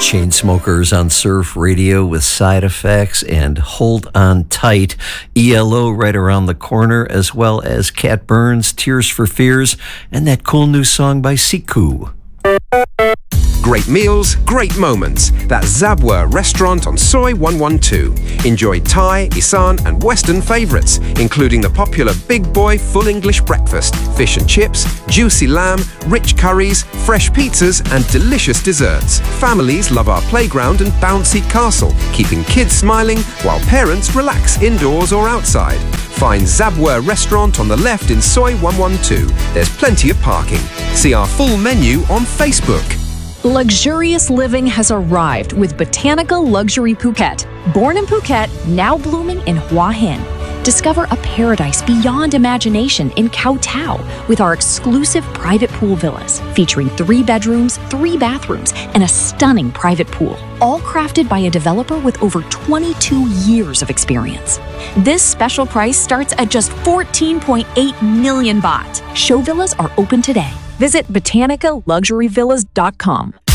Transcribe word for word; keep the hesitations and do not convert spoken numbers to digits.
Chainsmokers on Surf Radio with Side Effects and Hold On Tight. E L O right around the corner, as well as Cat Burns, Tears for Fears, and that cool new song by Siku. Great meals, great moments. That's Zabwa Restaurant on Soi one one two. Enjoy Thai, Isan and Western favourites, including the popular Big Boy Full English Breakfast, fish and chips, juicy lamb, rich curries, fresh pizzas and delicious desserts. Families love our playground and bouncy castle, keeping kids smiling while parents relax indoors or outside. Find Zabwa Restaurant on the left in Soi one one two. There's plenty of parking. See our full menu on Facebook. Luxurious living has arrived with Botanical Luxury Phuket. Born in Phuket, now blooming in Hua Hin. Discover a paradise beyond imagination in Koh Tao with our exclusive private pool villas featuring three bedrooms, three bathrooms, and a stunning private pool, all crafted by a developer with over twenty-two years of experience. This special price starts at just fourteen point eight million baht. Show villas are open today. Visit botanica luxury villas dot com.